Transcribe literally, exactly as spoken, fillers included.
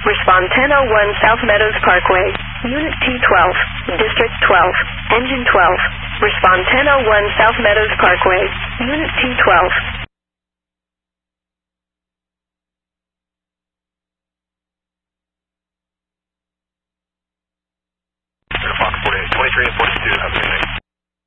Respond ten oh one South Meadows Parkway. Unit T twelve. District twelve. Engine twelve. Respond ten oh one South Meadows Parkway. Unit T twelve.